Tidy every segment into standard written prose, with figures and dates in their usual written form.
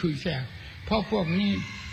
ชุยแทรกเพราะพวกนี้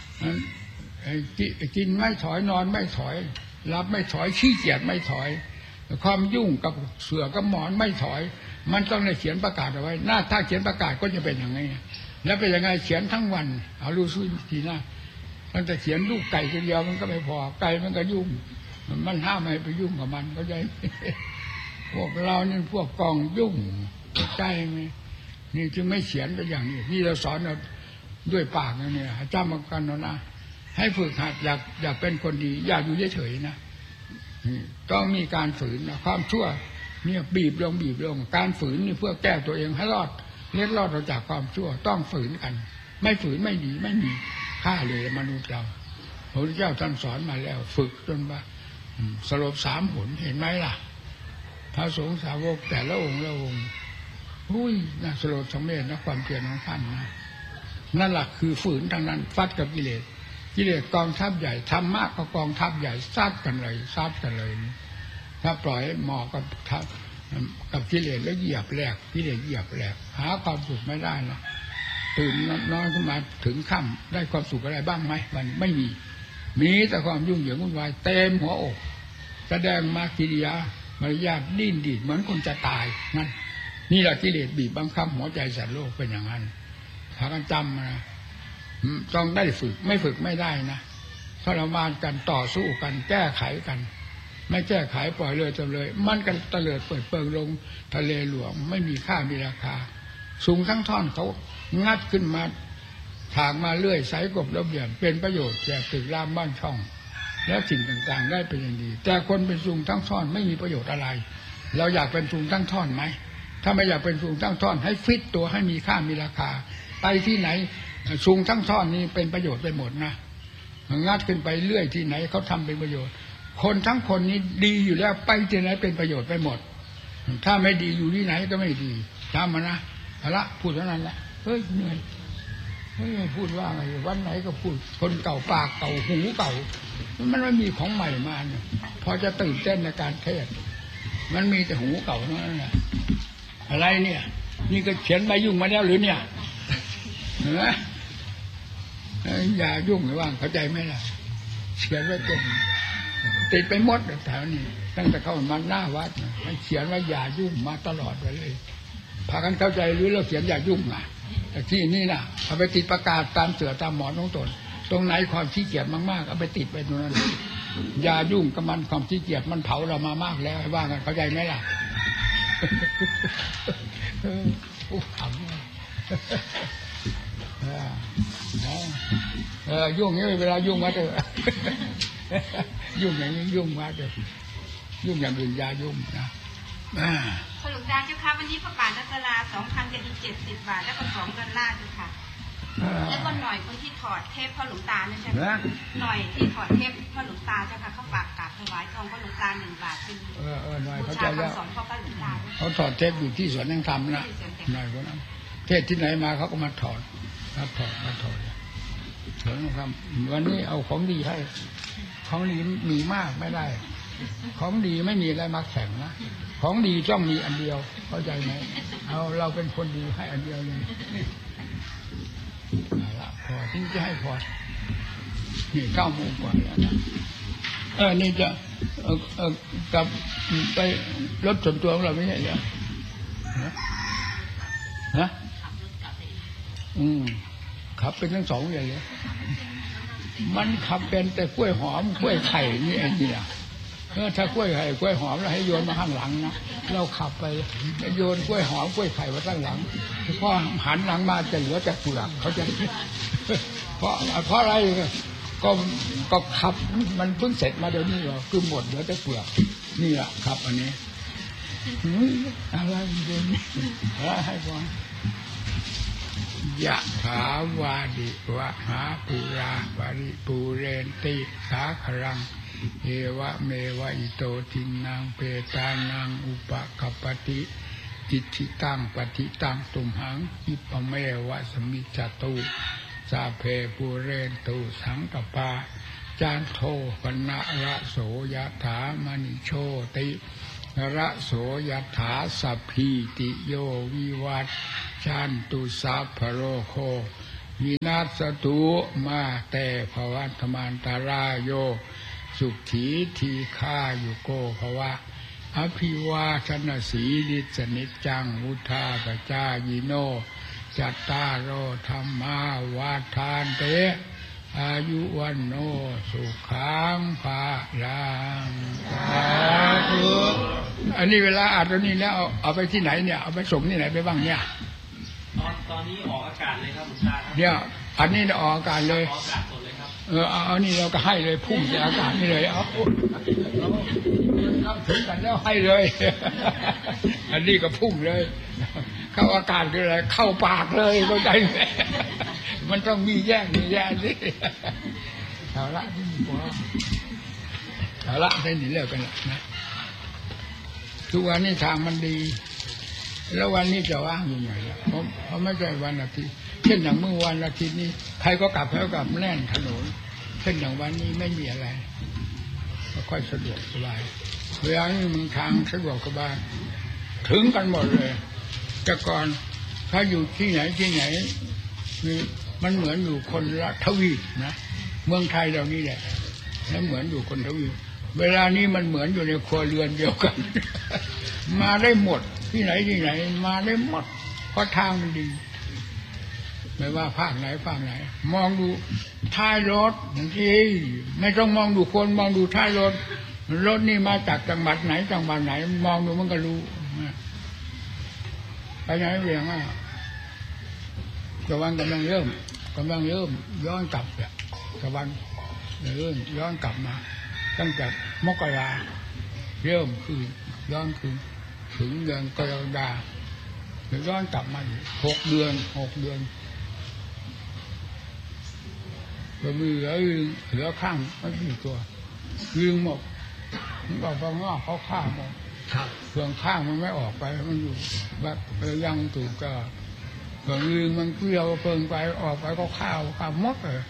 กินไม่ถอยนอนไม่ถอยรับไม่ถอยขี้เกียจไม่ถอยความยุ่งกับเสือกับหมอนไม่ถอยมันต้องได้เขียนประกาศเอาไว้หน้าถ้าเขียนประกาศก็จะเป็นอย่างไงแล้วเป็นยังไงเขียนทั้งวันเอาดูสู้ทีหน้ามันจะเขียนลูกไก่คนเดียวมันก็ไม่พอไก่มันก็ยุ่งมันห้ามไม่ไปยุ่งกับมันเข้าใจพวกเรานี่พวกกองยุ่งใจไหมนี่จึงไม่เขียนไปอย่างนี้นี่เราสอนเราด้วยปากนะเนี่ยจำมากันนะให้ฝึกหัดอยากเป็นคนดีอย่าอยู่เฉยๆนะต้องมีการฝืนนะความชั่วเนี่ยบีบลงการฝืนนี่เพื่อแก้ตัวเองให้รอดเล็ดรอดออกจากความชั่วต้องฝืนกันไม่ฝืนไม่ดีไม่มีค่าเลยมนุษย์เราพระพุทธเจ้าท่านสอนมาแล้วฝึกจนว่าสลบ3 หนเห็นไหมล่ะพระสงฆ์สาวกแต่ละองค์หุ้ยน่าสลดสังเวชนะความเพียรของท่านนะนั่นแหละคือฝืนทางนั้นฟัดกับกิเลสกองทัพใหญ่ธรรมะก็กองทัพใหญ่ซัดกันเลยถ้าปล่อยหมอกับกิเลสแล้วเหยียบแหลกกิเลสเหยียบแหลกหาความสุขไม่ได้นะตื่นนอนขึ้นมาถึงค่ำได้ความสุขอะไรบ้างไหมมันไม่มีแต่ความยุ่งเหยิงวุ่นวายเต็มหัวอกแสดงมากิริยามารยาทดิ้นดีดเหมือนคนจะตายนั่นนี่แหละกิเลสบีบบังคับหัวใจสัตว์โลกเป็นอย่างนั้นถ้ากันจำนะต้องได้ฝึกไม่ฝึกไม่ได้นะทรมานกันต่อสู้กันแก้ไขกันไม่แก้ไขปล่อยเลยจำเลยมันกันเตลิดเปิดเปิงลงทะเลหลวงไม่มีค่ามีราคาสูงทั้งท่อนเขางัดขึ้นมาถางมาเลื่อยใส่กบระเบียบเป็นประโยชน์แก่ตึกรามบ้านช่องแล้วสิ่งต่างๆได้เป็นอย่างดีแต่คนเป็นสูงทั้งท่อนไม่มีประโยชน์อะไรเราอยากเป็นสูงทั้งท่อนไหมถ้าไม่อยากเป็นสูงทั้งท่อนให้ฟิตตัวให้มีค่ามีราคาไปที่ไหนสูงทั้งท่อนนี้เป็นประโยชน์ไปหมดนะงัดขึ้นไปเลื่อยที่ไหนเขาทำเป็นประโยชน์คนทั้งคนนี้ดีอยู่แล้วไปที่ไหนเป็นประโยชน์ไปหมดถ้าไม่ดีอยู่ที่ไหนก็ไม่ดีจำมานะเอาละพูดเท่านั้นแหละเฮ้ยเหนื่อยพูดว่าไงวันไหนก็พูดคนเก่าปากเก่าหูเก่ามันไม่มีของใหม่มาเนี่ยพอจะตื่นเต้นในการเทศมันมีแต่หูเก่าเท่านั้นแหละอะไรเนี่ยนี่ก็เขียนใบยุ่งมาแล้วหรือเนี่ยเห็นไหมอย่ายุ่งไม่ว่างเข้าใจไหมล่ะเขียนไว้ตรงติดไปหมดแถวนี้ตั้งแต่เข้ามาหน้าวัดมันเขียนว่าอย่ายุ่งมาตลอดไปเลยพากันเข้าใจหรือเราเขียนอย่ายุ่งอ่ะแต่ที่นี่น่ะเอาไปติดประกาศตามเสือตามหมอนของตนตรงไหนความขี้เกียจมากๆเอาไปติดไปตรงนั้นอย่ายุ่งกับมันความขี้เกียจมันเผาเรามามากแล้วว่ากันเข้าใจไหมล่ะขำยุ่งนี้เวลายุ่งมาเถอะยุ่งอย่างนี้ยุ่งมาเถอะยุ่งอย่างอื่นอย่ายุ่งนะพระหลวงตาเจ้าค่ะวันนี้พระป่ารัตนา2,000กับอีก70 บาทแล้วก็2 ดอลลาร์ด้วยค่ะแล้วก็หน่อยคนที่ถอดเทปพ่อหลวงตาเนี่ยใช่ไหมหน่อยที่ถอดเทปพ่อหลวงตาเจ้าค่ะเขาฝากกราบถวายทองพ่อหลวงตา1 บาทเป็นบูชาคำสอนพ่อหลวงตาเขาถอดเทปอยู่ที่สวนนั่งทำนะหน่อยคนนั้นเทศที่ไหนมาเขาก็มาถอดมาถอดสวนนั่งทำวันนี้เอาของดีให้ของดีมีมากไม่ได้ของดีไม่มีอะไรมาแข่งนะของดีต้องมีอันเดียวเข้าใจไหมเอาเราเป็นคนดีให้อันเดียวเลยละพอที่จะให้พอนี่9 โมงกว่าแล้วนะนี่จะกลับไปรถส่วนตัวของเราไม่ใช่เหรอฮะขับเป็นทั้ง2อย่างเลยมันขับเป็นแต่กล้วยหอมกล้วยไข่นี่ไอ้เนี่ยถ้ากล้วยไข่กล้วยหอมเราให้โยนมาข้างหลังนะเราขับไปโยนกล้วยหอมกล้วยไข่มาข้างหลังพอหันหลังมาจะเหลือแต่เปลือกเขาจะเพราะอะไรก็ขับมันเพิ่งเสร็จมาเดี๋ยวนี้หรอคือหมดเหลือแต่เปลือกนี่แหละครับอันนี้อะไรเดี๋ยวนี้ให้ฟังยะถาวาดิวะหาปุราปริปูเรนติสาครังเอวะเมวะอิโตทินังเปตานังอุปกัปปติอิทิตังปฏิตังตุมหังอิปะเมวะสมิจจตุสาเพปุเรนตุสังกปาจานโทปนะระโสยะถามณิโชติระโสยะถาสัพพิติโยวิวัตชันตุสัพพโรโควินาศตุมาแต่ภวัตมานตารายโยสุขีทีฆายุโกภวะอภิวาทนาสีลิสนิจจังวุธาปจายิโนจัตตารโอธรรมาวาทานเตอายุวันโนสุขังภาลังสาธุอันนี้เวลาอัดแล้วนี่แล้วเอาไปที่ไหนเนี่ยเอาไปส่งที่ไหนไปบ้างเนี่ยตอนนี้ออกอากาศเลยครับหลวงตาครับเนี่ยอันนี้ออกอากาศเลยออกอากาศสดเลยครับเอานี่เราก็ให้เลยพุ่งจากอากาศนี่เลยเอาถึงกันแล้วให้เลยอันนี้ก็พุ่งเลยเข้าอากาศคืออะไรเข้าปากเลยเข้าใจไหมมันต้องมีแยกสิเอาละที่มีพอเอาละได้หนีเลิกกันละนะทุกวันนี้ทางมันดีแล้ววันนี้จะว่างอยู่ไหนล่ะเพราะไม่ใช่วันอาทิตย์เช่นอย่างเมื่อวันอาทิตย์นี้ใครก็กลับแล้วกลับแน่นถนนเช่นอย่างวันนี้ไม่มีอะไรก็ค่อยสะดวกสบายเวลานี้มึงทางสะดวกสบายถึงกันหมดเลยแต่ก่อนถ้าอยู่ที่ไหนมันเหมือนอยู่คนละทวีปนะเมืองไทยเรานี่แหละแล้วเหมือนอยู่คนทวีปเวลานี้มันเหมือนอยู่ในครัวเรือนเดียวกันมาได้หมดที่ไหนมาได้หมดเพราะทางมันดีไม่ว่าภาคไหนมองดูท้ายรถที่ไม่ต้องมองดูคนมองดูท้ายรถนี่มาจากจังหวัดไหนมองดูมันก็รู้ไปไหนเรียงตะวันกำลังเริ่มย้อนกลับเนี่ยตะวันเริ่มย้อนกลับมาตั้งแต่มกราเริ่มคือย้อนคืนถึงเดือนกรกฎาคมย้อนกลับมา6 เดือนก็มีเหลือข้างไม่กี่ตัวยืงหมดมันก็ฟังว่าเขาฆ่าหมดเพื่องข้างมันไม่ออกไปมันอยู่แบบยังถูกก็เพื่องยืงมันเกลียวเพิ่งไปออกไปก็ข้าวหมดเลย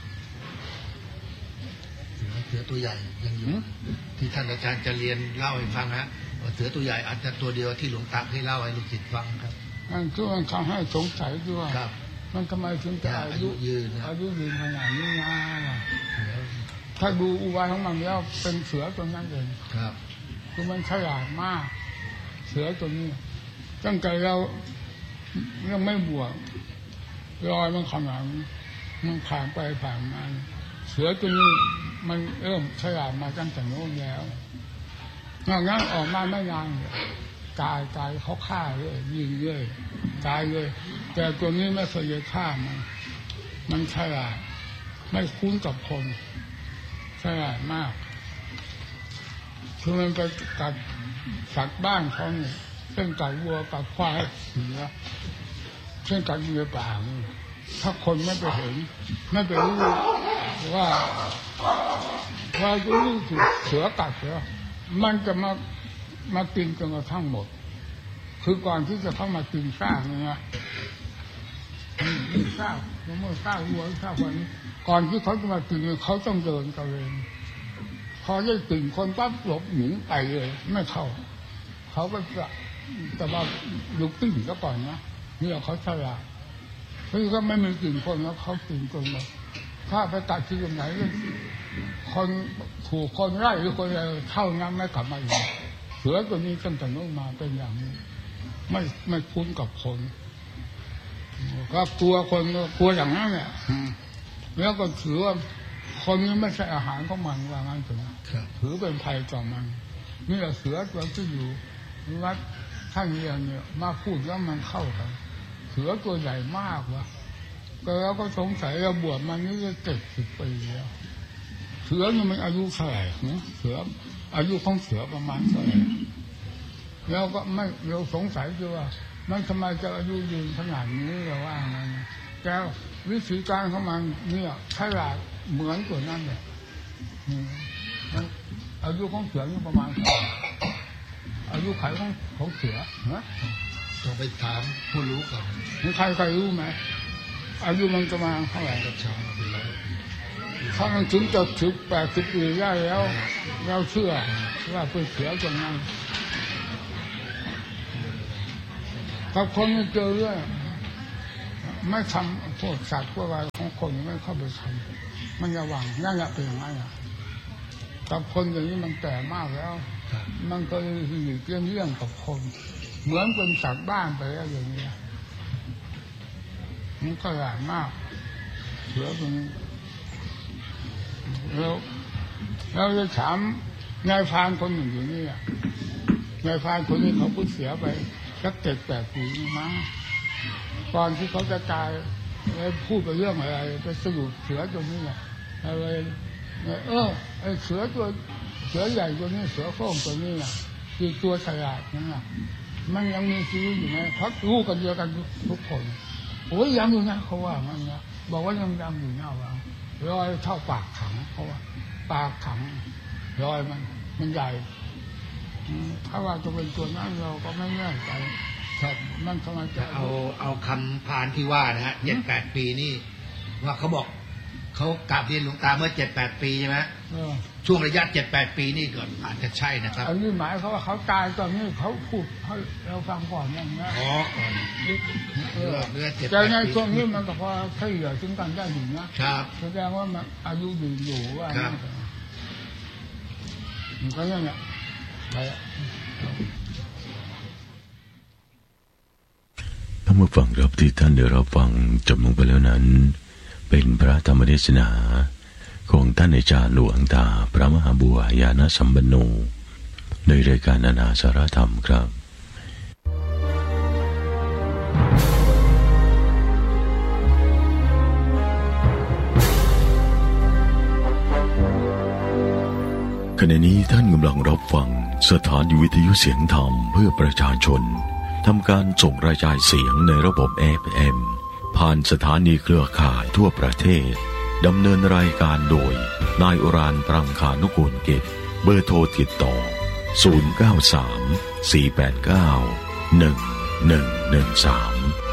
เสือตัวใหญ่ยังอยู่ที่ท่านอาจารย์จะเรียนเล่าให้ฟังฮะเสือตัวใหญ่อาจจะตัวเดียวที่หลวงตาให้เล่าให้ลูกศิษย์ฟังครับมันคือมันทำให้สงสัยด้วยมันทำไมถึงจะอายุยืนขนาดนี้นะถ้าดูอุบายของมันแล้วเป็นเสือตัวนั้นเองครับคือมันฉลาดมากเสือตัวนี้ตั้งแต่เรายังไม่บวกรอยมันขนาดมันผ่านไปผ่านมาเสือตัวนี้มันฉลาดมาตั้งแต่โน้นแล้วนอกนั้นออกมาไม่นานกายเขาฆ่าเลยยิงเลยตายเลยแต่ตัวนี้ไม่เคยฆ่ามันฉลาดไม่คุ้นกับคนฉลาดมากคือมันไปกัดสัตว์บ้านเขาเนี่ยเช่นกัดวัวกัดควายเช่นกัดอยู่ในป่าถ้าคนไม่ไปเห็นไม่ไปรู้ว่าจะรู้ถูกเสือกัดแล้วมันจะมากินจนกระทั่งหมดคือก่อนที่จะเข้ามากินซากเนี่ยซากเมื่อซากวัวซากวันก่อนที่เขาจะมากินเขาต้องเดินกันเลยพอได้กลิ่นคนปั๊บหลบหนีไปเลยไม่เข้าเขาก็จะว่าลุกติ้งก็ก่อนนะนี่เขาฉลาดคือก็ไม่มีกลิ่นคนแล้วเขากินจนหมดถ้าไปตัดที่ตรงไหนคนถูกคนไล่หรือคนอะไรเท่านั้นไม่กลับมาอีกเสือตัวนี้ตั้งแต่นู้นมาเป็นอย่างนี้ไม่คุ้นกับคนก็กลัวคนก็กลัวอย่างนั้นเนี่ยแล้วก็ถือว่าคนนี้ไม่ใช่อาหารของมันว่างั้นถึงถือเป็นภัยต่อมันนี่แหละเสือตัวที่อยู่วัดท่านเรียนเนี่ยมาพูดแล้วมันเข้ากันเสือตัวใหญ่มากวะก็เราก็สงสัยเราบวชมานี่จะ70 ปีแล้วเสือนี่มันอายุเท่าไหร่เสืออายุของเสือประมาณเท่าไหร่แล้วก็ไม่เราสงสัยคือว่ามันทำไมจะอายุยืนขนาดนี้เราว่าไงแต่วิธีการของมันเนี่ยฉลาดเหมือนตัวนั้นเลยอายุของเสือนี่ประมาณอายุไขของเสือนะต้องไปถามผู้รู้ก่อนใครรู้ไหมอายุมันประมาณเท่าไหร่กับชาวเป็นร้อยถ้ามันถึงจะถึง80 ปีได้แล้วเราเชื่อว่าเป็นเสือตัวนั้นถ้าคนเจอเรื่องไม่ทำพวกสัตว์พวกอะไรของคนไม่เข้าไปทำมันระวังนั่นแหละเป็นอย่างไรกับคนอย่างนี้มันแก่มากแล้วมันก็หลีกเลี่ยงกับคนเหมือนเป็นสัตว์บ้านไปแล้วอย่างนี้มันก็หลายมากเสือเป็นแล้วเราจะถามนายพรานคนหนึ่งอยู่นี่นายพรานคนนี้เขาพูดเสียไปสัก7-8 ปีมั้งก่อนที่เขาจะตายพูดไปเรื่องอะไรไปสรุปเสือตัวนี้อะไรไอ้เสือใหญ่ตัวนี้เสือโคร่งตัวนี้คือตัวฉลาดนั่นแหละมันยังมีชีวิตอยู่ไหมเขารู้กันเดียวกันทุกคนโอ้ยยังอยู่นะเขาว่ามันนะบอกว่ายังอยู่นะว่ารอยเท่าปากขังเขาว่าปากขังรอยมันใหญ่ถ้าว่าจะเป็นตัวนั้นเราก็ไม่แน่ใจครับมันทำไมจะเอาคำพานที่ว่านะฮะ7-8 ปีนี่ว่าเขาบอกเขากราบเรียนหลวงตาเมื่อ7-8 ปีใช่ไหมช่วงระยะ7-8 ปีนี่ก่อนอาจจะใช่นะครับอันนี้หมายเขาว่าเขาตายตอนนี้เขาพูดให้เราฟังก่อนอย่างนี้ก่อนเมื่อ7-8 ปีแต่ในช่วงนี้มันก็พอเฉลี่ยถึงกันได้อยู่นะครับแสดงว่ามันอายุยืนอยู่ว่ามันก็ยังไงไปท่านผู้ฟังครับที่ท่านได้รับฟังจบลงไปแล้วนั้นเป็นพระธรรมเทศนาของท่านอาจารย์หลวงตาพระมหาบัวญาณสัมปันโนในรายการนานาสาระธรรมครับขณะนี้ท่านกำลังรับฟังสถานีวิทยุเสียงธรรมเพื่อประชาชนทำการส่งกระจายเสียงในระบบ FM ผ่านสถานีเครือข่ายทั่วประเทศดำเนินรายการโดยนายอุรานปรังคานุกูลกิจเบอร์โทรติดต่อ093 489 1113